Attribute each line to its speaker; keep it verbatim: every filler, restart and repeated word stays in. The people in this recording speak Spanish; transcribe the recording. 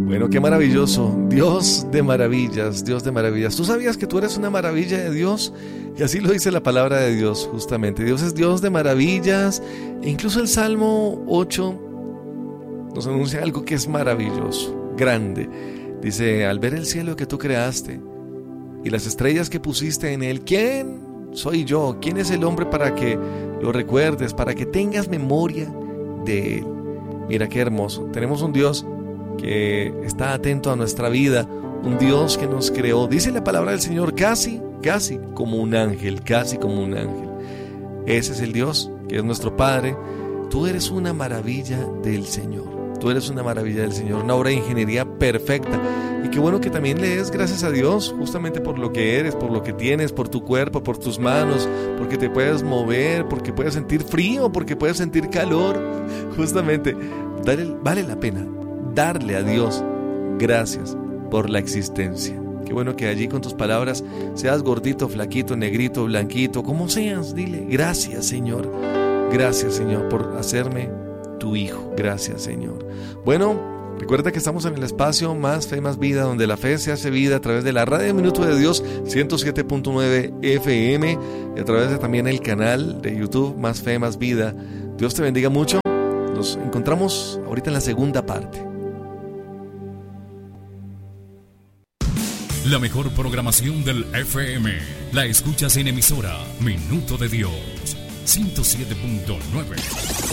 Speaker 1: Bueno, qué maravilloso. Dios de maravillas, Dios de maravillas. ¿Tú sabías que tú eres una maravilla de Dios? Y así lo dice la palabra de Dios, justamente. Dios es Dios de maravillas. E incluso el Salmo ocho nos anuncia algo que es maravilloso, grande. Dice, al ver el cielo que tú creaste y las estrellas que pusiste en él, ¿quién soy yo? ¿Quién es el hombre para que lo recuerdes, para que tengas memoria de él? Mira qué hermoso. Tenemos un Dios que está atento a nuestra vida, un Dios que nos creó. Dice la palabra del Señor, casi, casi como un ángel, casi como un ángel. Ese es el Dios que es nuestro Padre. Tú eres una maravilla del Señor. Tú eres una maravilla del Señor, una obra de ingeniería perfecta. Y qué bueno que también le des gracias a Dios justamente por lo que eres, por lo que tienes, por tu cuerpo, por tus manos, porque te puedes mover, porque puedes sentir frío, porque puedes sentir calor. Justamente, dale, vale la pena darle a Dios gracias por la existencia. Qué bueno que allí con tus palabras, seas gordito, flaquito, negrito, blanquito, como seas, dile gracias, Señor. Gracias, Señor, por hacerme tu hijo. Gracias, Señor. Bueno, recuerda que estamos en el espacio Más Fe, Más Vida, donde la fe se hace vida a través de la Radio Minuto de Dios ciento siete punto nueve F M y a través de también el canal de YouTube Más Fe, Más Vida. Dios te bendiga mucho. Nos encontramos ahorita en la segunda parte.
Speaker 2: La mejor programación del F M la escuchas en emisora Minuto de Dios ciento siete punto nueve.